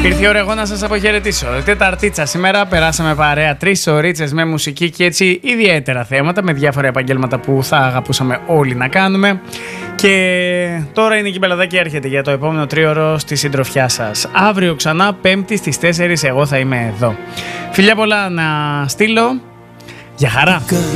Ήρθε η ώρα εγώ να σας αποχαιρετήσω. Τεταρτίτσα σήμερα, περάσαμε παρέα 3 ωρίτσες με μουσική και έτσι ιδιαίτερα θέματα με διάφορα επαγγέλματα που θα αγαπούσαμε όλοι να κάνουμε. Και τώρα είναι η Κυπελαδάκη έρχεται για το επόμενο τρίωρο στη συντροφιά σας. Αύριο ξανά, Πέμπτη στις 4 εγώ θα είμαι εδώ. Φιλιά πολλά να στείλω. Γεια χαρά!